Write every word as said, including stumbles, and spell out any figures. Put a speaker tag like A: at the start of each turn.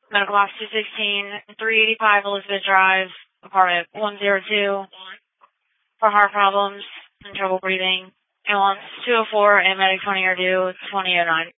A: Medical Box two sixteen, three eighty-five Elizabeth Drive, apartment one oh two, for heart problems and trouble breathing. Ambulance two oh four and medic twenty are due twenty oh nine.